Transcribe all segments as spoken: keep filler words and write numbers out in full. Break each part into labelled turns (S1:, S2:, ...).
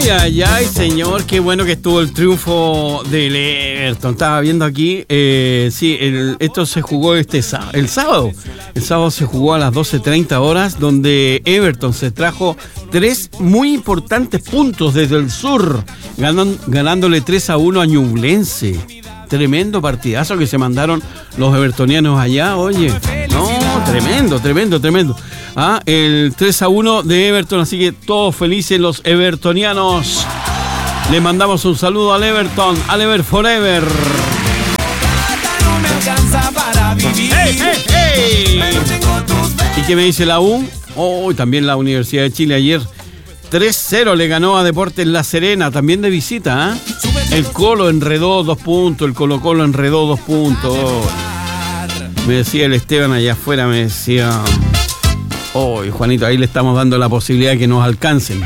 S1: Ay, ay, ay, señor, qué bueno que estuvo el triunfo del Everton. Estaba viendo aquí, eh, sí, el, esto se jugó este el sábado. El sábado se jugó a las doce treinta horas, donde Everton se trajo tres muy importantes puntos desde el sur, ganan, ganándole tres a uno a Ñublense. Tremendo partidazo que se mandaron los evertonianos allá, oye. No, tremendo, tremendo, tremendo. Ah, el tres a uno de Everton, así que todos felices los evertonianos. Le mandamos un saludo al Everton, al Ever Forever. ¡Hey, hey, hey! ¿Y qué me dice la U? Oh, también la Universidad de Chile ayer. tres cero le ganó a Deportes La Serena, también de visita, ¿eh? El Colo enredó dos puntos, el Colo Colo enredó dos puntos. Oh. Me decía el Esteban allá afuera, me decía... Oh, Juanito, ahí le estamos dando la posibilidad de que nos alcancen.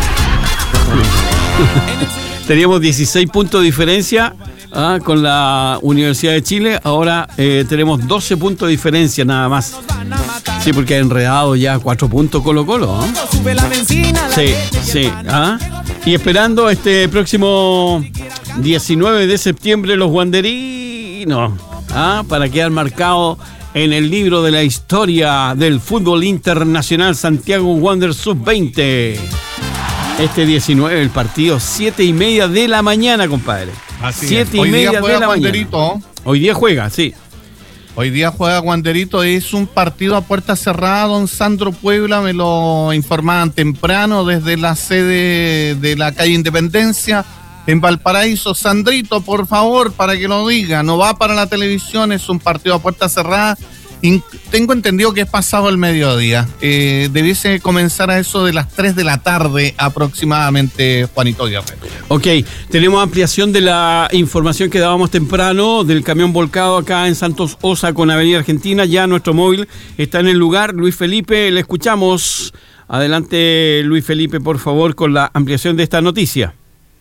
S1: Teníamos dieciséis puntos de diferencia ah, con la Universidad de Chile, ahora eh, tenemos doce puntos de diferencia nada más. Sí, porque ha enredado ya cuatro puntos Colo Colo, ¿eh? Sí, sí. ¿Ah? Y esperando este próximo diecinueve de septiembre los guanderinos, ¿ah? Para quedar marcado en el libro de la historia del fútbol internacional, Santiago Wanderers sub veinte. Este diecinueve, el partido, siete y media de la mañana, compadre.
S2: Así
S1: siete
S2: es. Hoy
S1: y media
S2: día juega
S1: de la
S2: Wanderito.
S1: mañana. Hoy día juega, sí.
S2: Hoy día juega Wanderito, es un partido a puerta cerrada, don Sandro Puebla, me lo informaban temprano desde la sede de la calle Independencia en Valparaíso. Sandrito, por favor, para que lo diga, no va para la televisión, es un partido a puerta cerrada. In- tengo entendido que es pasado el mediodía, eh, debiese comenzar a eso de las tres de la tarde aproximadamente, Juanito Guerrero.
S1: Ok, tenemos ampliación de la información que dábamos temprano del camión volcado acá en Santos Osa con Avenida Argentina. Ya nuestro móvil está en el lugar. Luis Felipe, le escuchamos. Adelante, Luis Felipe, por favor, con la ampliación de esta noticia.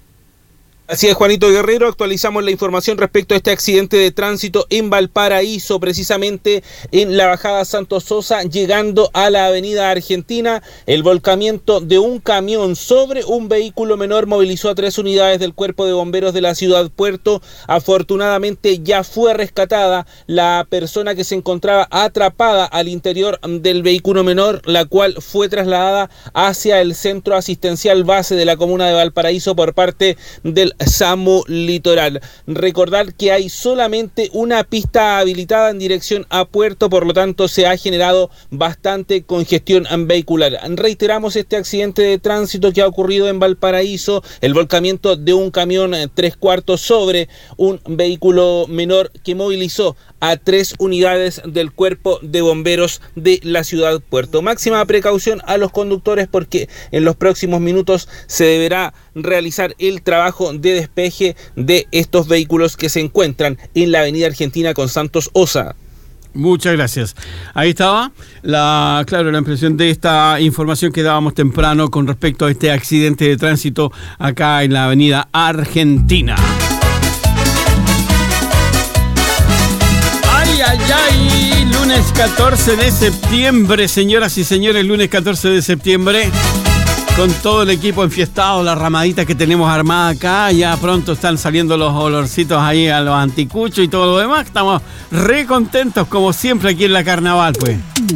S3: Así es, Juanito Guerrero, actualizamos la información respecto a este accidente de tránsito en Valparaíso, precisamente en la bajada Santos Sosa, llegando a la avenida Argentina. El volcamiento de un camión sobre un vehículo menor movilizó a tres unidades del Cuerpo de Bomberos de la ciudad Puerto. Afortunadamente ya fue rescatada la persona que se encontraba atrapada al interior del vehículo menor, la cual fue trasladada hacia el centro asistencial base de la comuna de Valparaíso por parte del SAMU Litoral. Recordar que hay solamente una pista habilitada en dirección a Puerto, por lo tanto se ha generado bastante congestión vehicular. Reiteramos este accidente de tránsito que ha ocurrido en Valparaíso, el volcamiento de un camión tres cuartos sobre un vehículo menor que movilizó a tres unidades del Cuerpo de Bomberos de la ciudad Puerto. Máxima precaución a los conductores porque en los próximos minutos se deberá realizar el trabajo de despeje de estos vehículos que se encuentran en la avenida Argentina con Santos Osa.
S1: Muchas gracias. Ahí estaba la, claro, la impresión de esta información que dábamos temprano con respecto a este accidente de tránsito acá en la avenida Argentina. Ay, ay, ay, lunes catorce de septiembre, señoras y señores, lunes catorce de septiembre. Con todo el equipo enfiestado, la ramadita que tenemos armada acá, ya pronto están saliendo los olorcitos ahí a los anticuchos y todo lo demás. Estamos re contentos como siempre aquí en la Carnaval, pues.